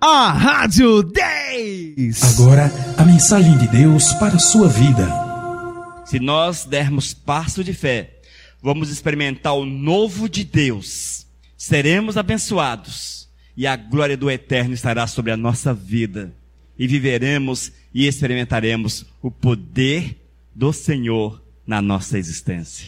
a Rádio 10. Agora, a mensagem de Deus para a sua vida. Se nós dermos passo de fé, vamos experimentar o novo de Deus. Seremos abençoados e a glória do Eterno estará sobre a nossa vida. E viveremos e experimentaremos o poder do Senhor na nossa existência.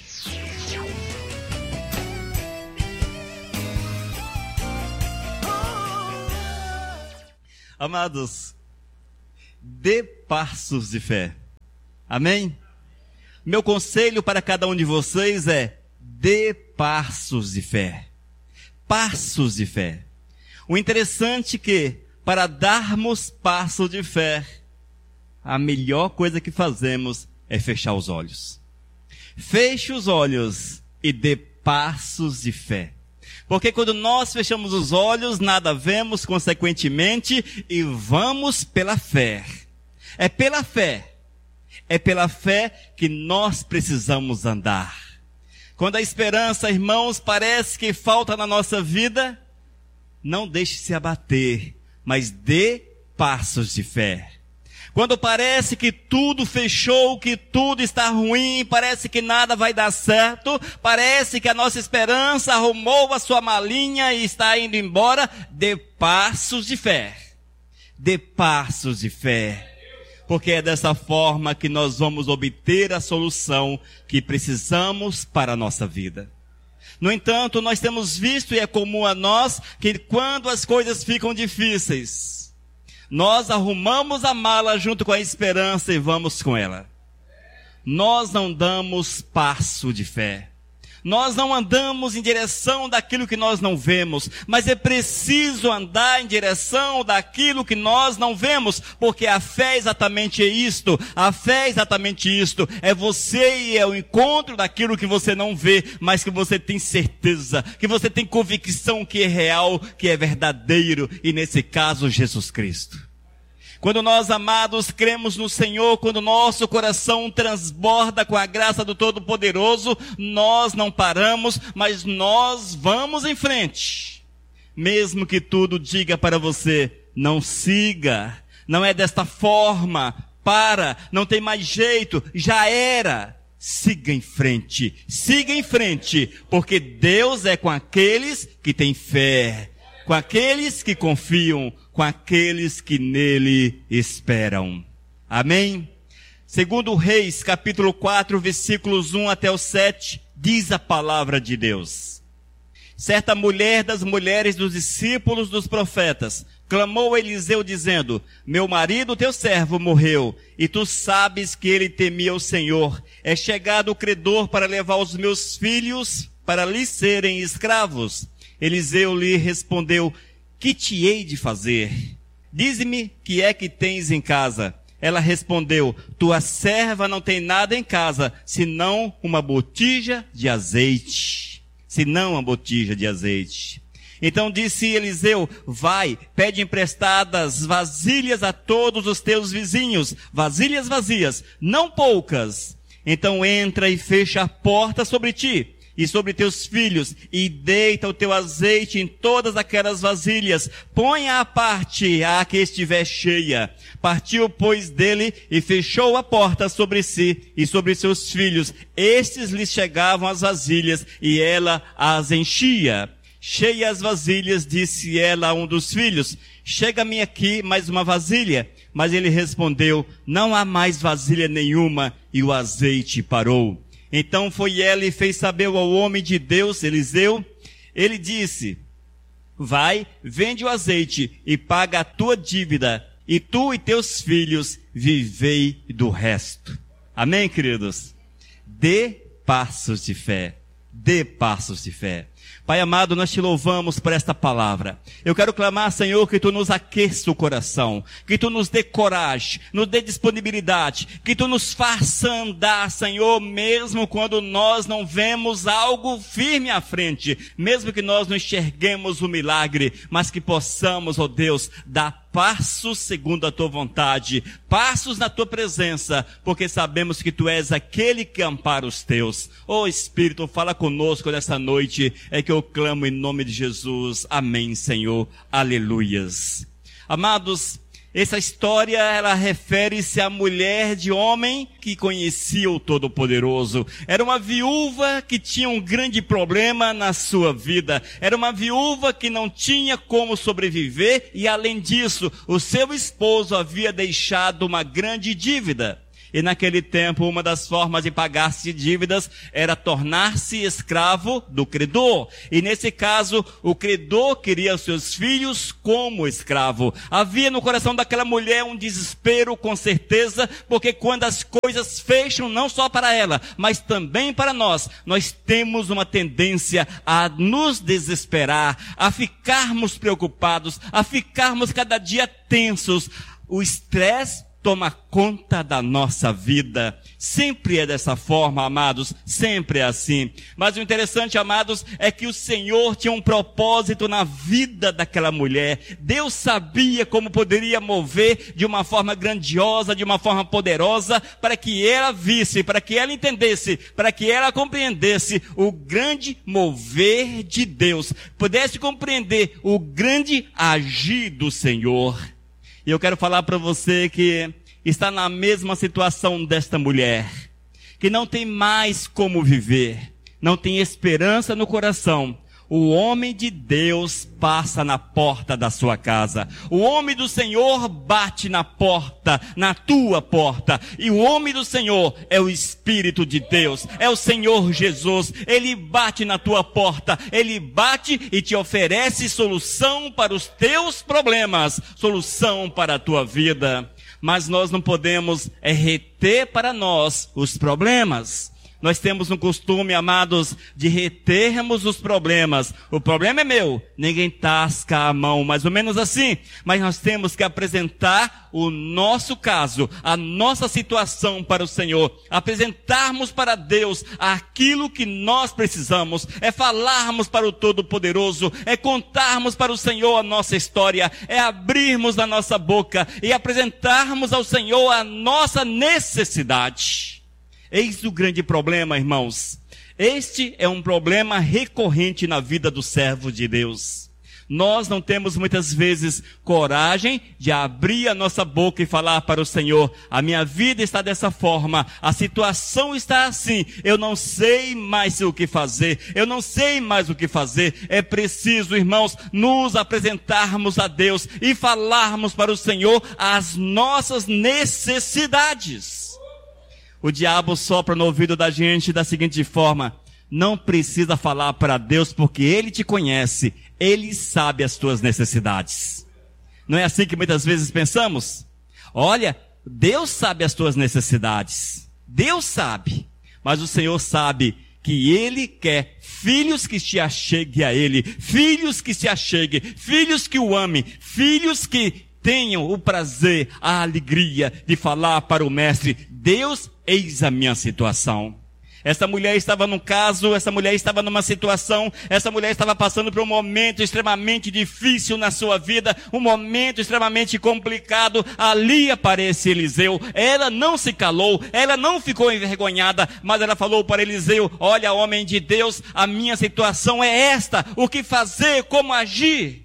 Amados, dê passos de fé. Amém? Meu conselho para cada um de vocês é: dê passos de fé. Passos de fé. O interessante é que, para darmos passo de fé, a melhor coisa que fazemos é fechar os olhos. Feche os olhos e dê passos de fé. Porque quando nós fechamos os olhos, nada vemos, consequentemente, e vamos pela fé. É pela fé que nós precisamos andar. Quando a esperança, irmãos, parece que falta na nossa vida, não deixe se abater, mas dê passos de fé. Quando parece que tudo fechou, que tudo está ruim, parece que nada vai dar certo, parece que a nossa esperança arrumou a sua malinha e está indo embora, dê passos de fé. Dê passos de fé. Porque é dessa forma que nós vamos obter a solução que precisamos para a nossa vida. No entanto, nós temos visto, e é comum a nós, que quando as coisas ficam difíceis, nós arrumamos a mala junto com a esperança e vamos com ela. Nós não damos passo de fé. Nós não andamos em direção daquilo que nós não vemos, mas é preciso andar em direção daquilo que nós não vemos, porque a fé é exatamente isto, a fé é exatamente isto, é você e é o encontro daquilo que você não vê, mas que você tem certeza, que você tem convicção que é real, que é verdadeiro, e nesse caso Jesus Cristo. Quando nós, amados, cremos no Senhor, quando nosso coração transborda com a graça do Todo-Poderoso, nós não paramos, mas nós vamos em frente. Mesmo que tudo diga para você: não siga, não é desta forma, para, não tem mais jeito, já era. Siga em frente, porque Deus é com aqueles que têm fé, com aqueles que confiam, com aqueles que nele esperam. Amém? Segundo Reis, capítulo 4, versículos 1 até o 7, diz a palavra de Deus. Certa mulher das mulheres dos discípulos dos profetas clamou a Eliseu dizendo: meu marido, teu servo, morreu, e tu sabes que ele temia o Senhor. É chegado o credor para levar os meus filhos para lhe serem escravos. Eliseu lhe respondeu: que te hei de fazer? Dize-me que é que tens em casa. Ela respondeu: tua serva não tem nada em casa, senão uma botija de azeite. Então disse Eliseu: vai, pede emprestadas vasilhas a todos os teus vizinhos, vasilhas vazias, não poucas. Então entra e fecha a porta sobre ti e sobre teus filhos, e deita o teu azeite em todas aquelas vasilhas, põe-a à parte a que estiver cheia. Partiu, pois, dele, e fechou a porta sobre si e sobre seus filhos. Estes lhes chegavam as vasilhas, e ela as enchia. Cheia as vasilhas, disse ela a um dos filhos: chega-me aqui mais uma vasilha. Mas ele respondeu: não há mais vasilha nenhuma, e o azeite parou. Então foi ela e fez saber ao homem de Deus, Eliseu. Ele disse: vai, vende o azeite e paga a tua dívida, e tu e teus filhos vivei do resto. Amém, queridos? Dê passos de fé. Dê passos de fé. Pai amado, nós te louvamos por esta palavra. Eu quero clamar, Senhor, que tu nos aqueça o coração, que tu nos dê coragem, nos dê disponibilidade, que tu nos faça andar, Senhor, mesmo quando nós não vemos algo firme à frente, mesmo que nós não enxerguemos o milagre, mas que possamos, ó Deus, dar passos segundo a tua vontade, passos na tua presença, porque sabemos que tu és aquele que ampara os teus. Ó Espírito, fala conosco nesta noite, é que eu clamo em nome de Jesus. Amém, Senhor. Aleluias. Amados, essa história, ela refere-se à mulher de homem que conhecia o Todo-Poderoso. Era uma viúva que tinha um grande problema na sua vida. Era uma viúva que não tinha como sobreviver e, além disso, o seu esposo havia deixado uma grande dívida. E naquele tempo, uma das formas de pagar-se dívidas era tornar-se escravo do credor. E nesse caso, o credor queria os seus filhos como escravo. Havia no coração daquela mulher um desespero, com certeza, porque quando as coisas fecham, não só para ela, mas também para nós temos uma tendência a nos desesperar, a ficarmos preocupados, a ficarmos cada dia tensos. O estresse toma conta da nossa vida. Sempre é dessa forma, amados, sempre é assim. Mas o interessante, amados, é que o Senhor tinha um propósito na vida daquela mulher. Deus sabia como poderia mover de uma forma grandiosa, de uma forma poderosa, para que ela visse, para que ela entendesse, para que ela compreendesse o grande mover de Deus, pudesse compreender o grande agir do Senhor. E eu quero falar para você que está na mesma situação desta mulher, que não tem mais como viver, não tem esperança no coração. O homem de Deus passa na porta da sua casa. O homem do Senhor bate na porta, na tua porta. E o homem do Senhor é o Espírito de Deus, é o Senhor Jesus. Ele bate na tua porta, ele bate e te oferece solução para os teus problemas, solução para a tua vida. Mas nós não podemos reter para nós os problemas. Nós temos um costume, amados, de retermos os problemas. O problema é meu, ninguém tasca a mão, mais ou menos assim. Mas nós temos que apresentar o nosso caso, a nossa situação para o Senhor. Apresentarmos para Deus aquilo que nós precisamos. É falarmos para o Todo-Poderoso, é contarmos para o Senhor a nossa história, é abrirmos a nossa boca e apresentarmos ao Senhor a nossa necessidade. Eis o grande problema, irmãos. Este é um problema recorrente na vida do servo de Deus. Nós não temos muitas vezes coragem de abrir a nossa boca e falar para o Senhor: a minha vida está dessa forma, a situação está assim, eu não sei mais o que fazer, eu não sei mais o que fazer. É preciso, irmãos, nos apresentarmos a Deus e falarmos para o Senhor as nossas necessidades. O diabo sopra no ouvido da gente da seguinte forma: não precisa falar para Deus porque Ele te conhece, Ele sabe as tuas necessidades. Não é assim que muitas vezes pensamos? Olha, Deus sabe as tuas necessidades, Deus sabe, mas o Senhor sabe que Ele quer filhos que se acheguem a Ele, filhos que se acheguem, filhos que o amem, filhos que tenham o prazer, a alegria de falar para o Mestre: Deus, eis a minha situação. Essa mulher estava num caso, essa mulher estava numa situação, essa mulher estava passando por um momento extremamente difícil na sua vida, um momento extremamente complicado. Ali aparece Eliseu. Ela não se calou, ela não ficou envergonhada, mas ela falou para Eliseu: olha, homem de Deus, a minha situação é esta, o que fazer, como agir?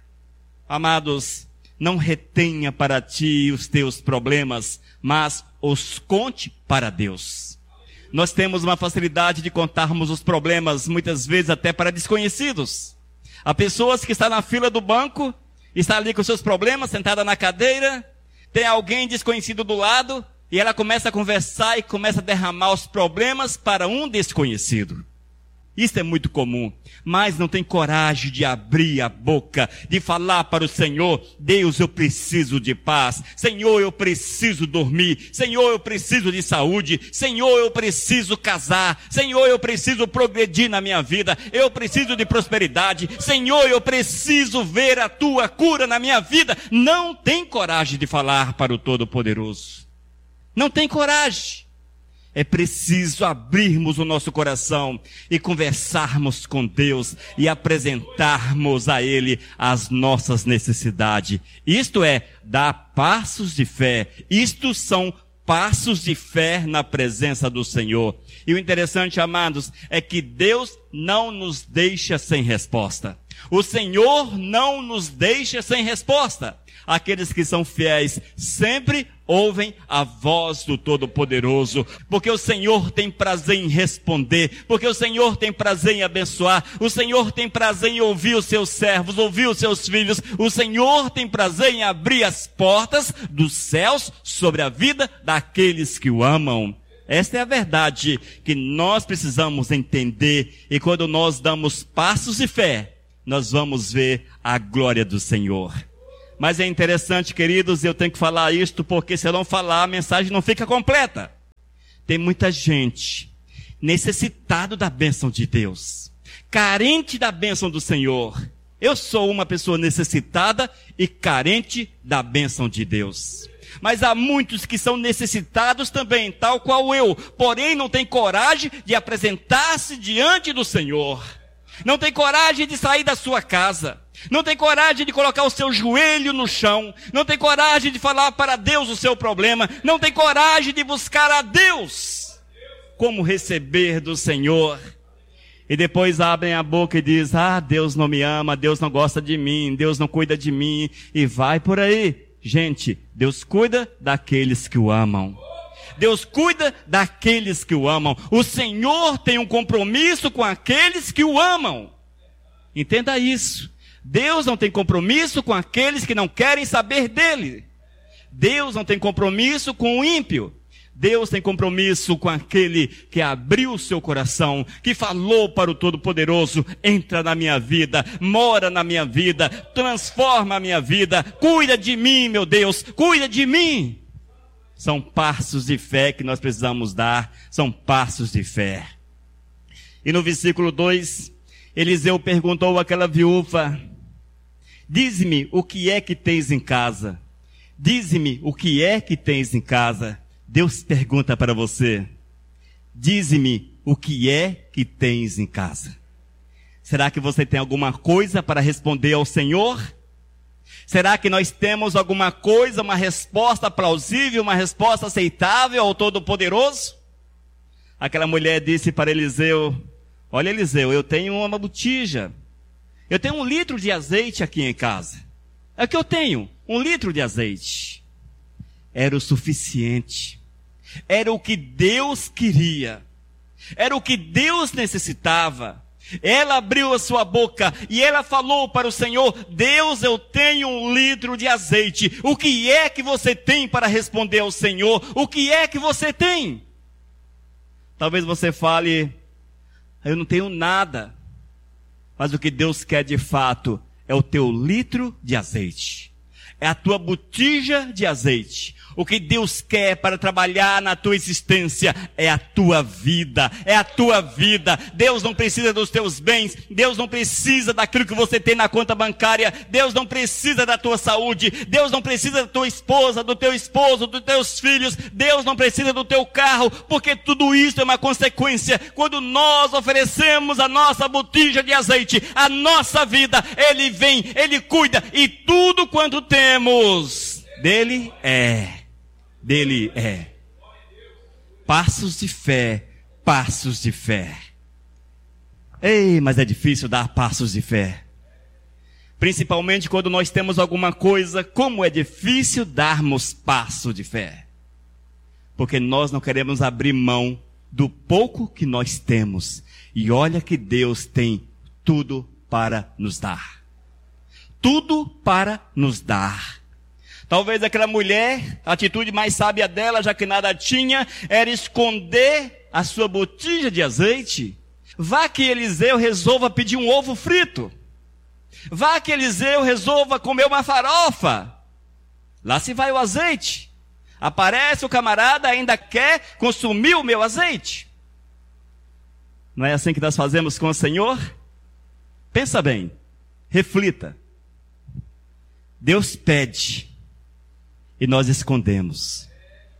Amados, não retenha para ti os teus problemas, mas os conte para Deus. Nós temos uma facilidade de contarmos os problemas, muitas vezes até para desconhecidos. Há pessoas que estão na fila do banco, está ali com seus problemas, sentada na cadeira, tem alguém desconhecido do lado, e ela começa a conversar e começa a derramar os problemas para um desconhecido. Isso é muito comum, mas não tem coragem de abrir a boca, de falar para o Senhor: Deus, eu preciso de paz, Senhor, eu preciso dormir, Senhor, eu preciso de saúde, Senhor, eu preciso casar, Senhor, eu preciso progredir na minha vida, eu preciso de prosperidade, Senhor, eu preciso ver a tua cura na minha vida. Não tem coragem de falar para o Todo-Poderoso, não tem coragem. É preciso abrirmos o nosso coração e conversarmos com Deus e apresentarmos a Ele as nossas necessidades. Isto é, dar passos de fé. Isto são passos de fé na presença do Senhor. E o interessante, amados, é que Deus não nos deixa sem resposta. O Senhor não nos deixa sem resposta. Aqueles que são fiéis sempre ouvem a voz do Todo-Poderoso, porque o Senhor tem prazer em responder, porque o Senhor tem prazer em abençoar, o Senhor tem prazer em ouvir os seus servos, ouvir os seus filhos, o Senhor tem prazer em abrir as portas dos céus sobre a vida daqueles que o amam. Esta é a verdade que nós precisamos entender, e quando nós damos passos de fé, nós vamos ver a glória do Senhor. Mas é interessante, queridos, eu tenho que falar isto, porque se eu não falar, a mensagem não fica completa. Tem muita gente necessitado da bênção de Deus, carente da bênção do Senhor. Eu sou uma pessoa necessitada e carente da bênção de Deus. Mas há muitos que são necessitados também, tal qual eu, porém não têm coragem de apresentar-se diante do Senhor. Não tem coragem de sair da sua casa. Não tem coragem de colocar o seu joelho no chão. Não tem coragem de falar para Deus o seu problema. Não tem coragem de buscar a Deus. Como receber do Senhor? E depois abrem a boca e diz: Deus não me ama, Deus não gosta de mim, Deus não cuida de mim. E vai por aí. Gente, Deus cuida daqueles que o amam. Deus cuida daqueles que o amam. O Senhor tem um compromisso com aqueles que o amam. Entenda isso. Deus não tem compromisso com aqueles que não querem saber dele. Deus não tem compromisso com o ímpio. Deus tem compromisso com aquele que abriu o seu coração, que falou para o Todo-Poderoso: entra na minha vida, mora na minha vida, transforma a minha vida, cuida de mim, meu Deus, cuida de mim. São passos de fé que nós precisamos dar, são passos de fé. E no versículo 2, Eliseu perguntou àquela viúva: dize-me o que é que tens em casa. Dize-me o que é que tens em casa. Deus pergunta para você: dize-me o que é que tens em casa. Será que você tem alguma coisa para responder ao Senhor? Será que nós temos alguma coisa, uma resposta plausível, uma resposta aceitável ao Todo-Poderoso? Aquela mulher disse para Eliseu: olha, Eliseu, eu tenho uma botija. Eu tenho 1 litro de azeite aqui em casa. É o que eu tenho, 1 litro de azeite. Era o suficiente. Era o que Deus queria. Era o que Deus necessitava. Ela abriu a sua boca e ela falou para o Senhor: Deus, eu tenho 1 litro de azeite. O que é que você tem para responder ao Senhor? O que é que você tem? Talvez você fale: eu não tenho nada. Mas o que Deus quer de fato é o teu litro de azeite. É a tua botija de azeite. O que Deus quer para trabalhar na tua existência é a tua vida. É a tua vida. Deus não precisa dos teus bens. Deus não precisa daquilo que você tem na conta bancária. Deus não precisa da tua saúde. Deus não precisa da tua esposa, do teu esposo, dos teus filhos. Deus não precisa do teu carro, porque tudo isso é uma consequência. Quando nós oferecemos a nossa botija de azeite, a nossa vida, Ele vem, Ele cuida, e tudo quanto temos dele é. Dele é. Passos de fé, passos de fé. Ei, mas é difícil dar passos de fé. Principalmente quando nós temos alguma coisa, como é difícil darmos passo de fé. Porque nós não queremos abrir mão do pouco que nós temos. E olha que Deus tem tudo para nos dar. Tudo para nos dar. Talvez aquela mulher, a atitude mais sábia dela, já que nada tinha, era esconder a sua botija de azeite. Vá que Eliseu resolva pedir um ovo frito. Vá que Eliseu resolva comer uma farofa. Lá se vai o azeite. Aparece o camarada, ainda quer consumir o meu azeite. Não é assim que nós fazemos com o Senhor? Pensa bem, reflita. Deus pede e nós escondemos.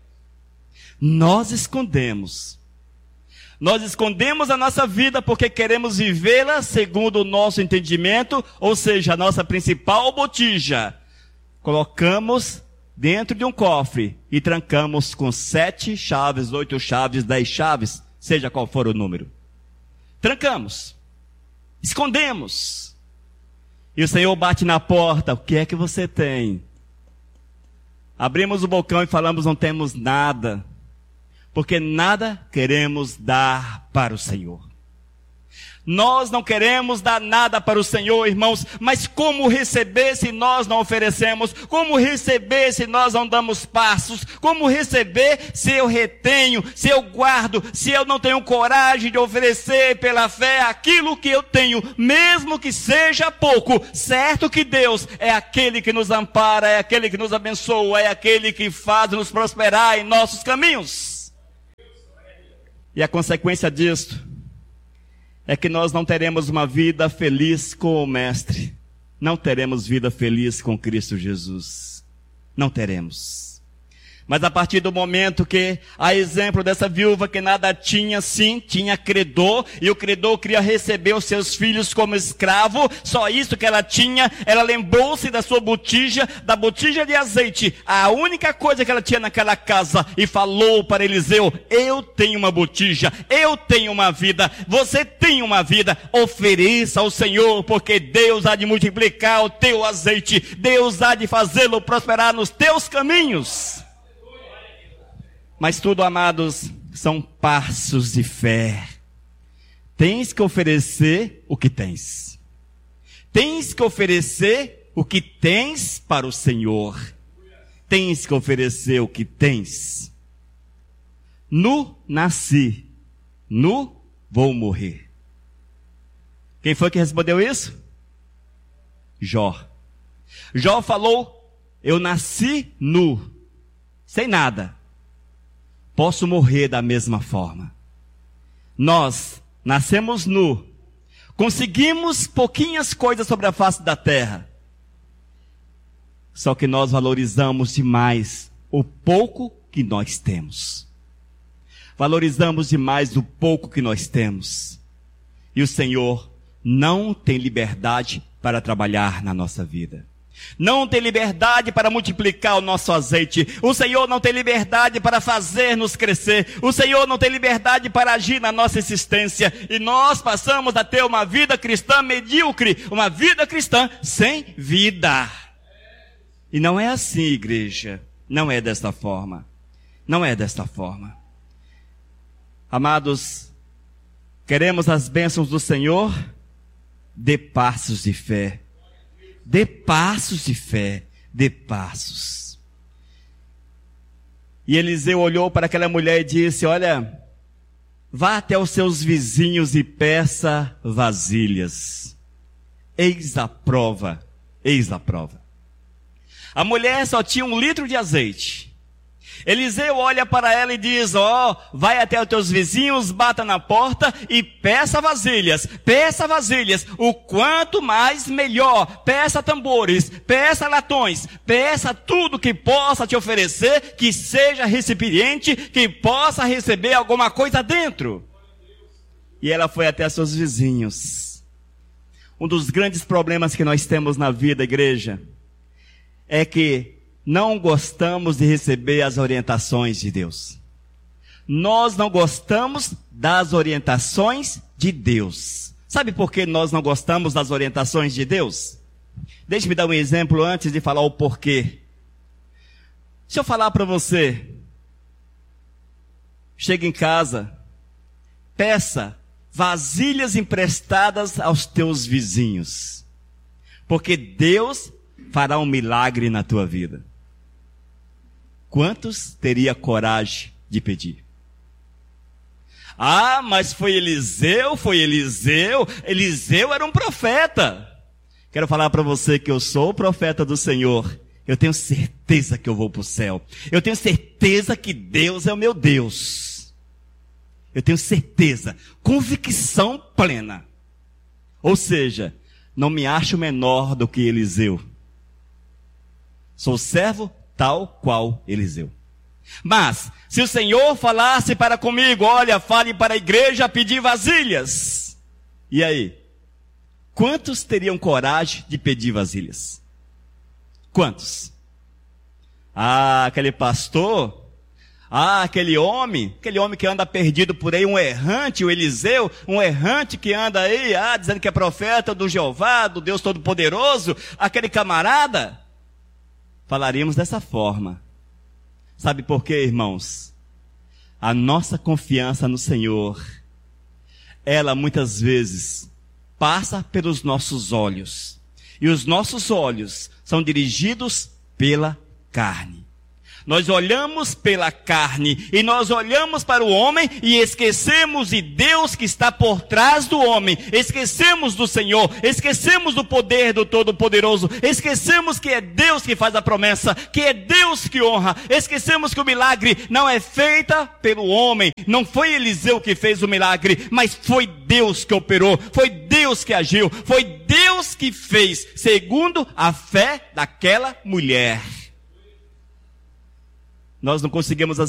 Nós escondemos. Nós escondemos a nossa vida porque queremos vivê-la segundo o nosso entendimento, ou seja, a nossa principal botija. Colocamos dentro de um cofre e trancamos com 7 chaves, 8 chaves, 10 chaves, seja qual for o número. Trancamos. Escondemos. E o Senhor bate na porta, o que é que você tem? Abrimos o balcão e falamos, não temos nada, porque nada queremos dar para o Senhor. Nós não queremos dar nada para o Senhor, irmãos, mas como receber se nós não oferecemos? Como receber se nós não damos passos? Como receber se eu retenho, se eu guardo, se eu não tenho coragem de oferecer pela fé aquilo que eu tenho, mesmo que seja pouco? Certo que Deus é aquele que nos ampara, é aquele que nos abençoa, é aquele que faz nos prosperar em nossos caminhos. E a consequência disto é que nós não teremos uma vida feliz com o Mestre. Não teremos vida feliz com Cristo Jesus. Não teremos. Mas a partir do momento que, a exemplo dessa viúva que nada tinha, sim, tinha credor, e o credor queria receber os seus filhos como escravo, só isso que ela tinha, ela lembrou-se da sua botija, da botija de azeite, a única coisa que ela tinha naquela casa, e falou para Eliseu, eu tenho uma botija, eu tenho uma vida, você tem uma vida, ofereça ao Senhor, porque Deus há de multiplicar o teu azeite, Deus há de fazê-lo prosperar nos teus caminhos. Mas tudo, amados, são passos de fé. Tens que oferecer o que tens. Tens que oferecer o que tens para o Senhor. Tens que oferecer o que tens. Nu nasci, nu vou morrer. Quem foi que respondeu isso? Jó. Jó falou, eu nasci nu, sem nada. Posso morrer da mesma forma. Nós nascemos nu. Conseguimos pouquinhas coisas sobre a face da terra. Só que nós valorizamos demais o pouco que nós temos. Valorizamos demais o pouco que nós temos. E o Senhor não tem liberdade para trabalhar na nossa vida. Não tem liberdade para multiplicar o nosso azeite. O Senhor não tem liberdade para fazer-nos crescer. O Senhor não tem liberdade para agir na nossa existência. E nós passamos a ter uma vida cristã medíocre. Uma vida cristã sem vida. E não é assim, igreja. Não é desta forma. Não é desta forma. Amados, queremos as bênçãos do Senhor? Dê passos de fé. Dê passos de fé, dê passos. E Eliseu olhou para aquela mulher e disse, olha, vá até os seus vizinhos e peça vasilhas. Eis a prova, eis a prova. A mulher só tinha 1 litro de azeite. Eliseu olha para ela e diz, vai até os teus vizinhos, bata na porta e peça vasilhas, o quanto mais melhor, peça tambores, peça latões, peça tudo que possa te oferecer, que seja recipiente, que possa receber alguma coisa dentro. E ela foi até seus vizinhos. Um dos grandes problemas que nós temos na vida, igreja, é que não gostamos de receber as orientações de Deus. Nós não gostamos das orientações de Deus. Sabe por que nós não gostamos das orientações de Deus? Deixe-me dar um exemplo antes de falar o porquê. Se eu falar para você, chega em casa, peça vasilhas emprestadas aos teus vizinhos, porque Deus fará um milagre na tua vida. Quantos teria coragem de pedir? Ah, mas foi Eliseu. Eliseu era um profeta. Quero falar para você que eu sou o profeta do Senhor. Eu tenho certeza que eu vou para o céu. Eu tenho certeza que Deus é o meu Deus. Eu tenho certeza, convicção plena. Ou seja, não me acho menor do que Eliseu. Sou servo tal qual Eliseu. Mas, se o Senhor falasse para comigo, olha, fale para a igreja pedir vasilhas. E aí? Quantos teriam coragem de pedir vasilhas? Quantos? Ah, aquele pastor, Ah, aquele homem que anda perdido por aí, um errante, o Eliseu, um errante que anda aí, dizendo que é profeta do Jeová, do Deus Todo-Poderoso, aquele camarada. Falaríamos dessa forma. Sabe por quê, irmãos? A nossa confiança no Senhor, ela muitas vezes passa pelos nossos olhos. E os nossos olhos são dirigidos pela carne. Nós olhamos pela carne e nós olhamos para o homem e esquecemos de Deus que está por trás do homem. Esquecemos do Senhor, esquecemos do poder do Todo-Poderoso, esquecemos que é Deus que faz a promessa, que é Deus que honra. Esquecemos que o milagre não é feito pelo homem, não foi Eliseu que fez o milagre, mas foi Deus que operou, foi Deus que agiu, foi Deus que fez, segundo a fé daquela mulher. Nós não conseguimos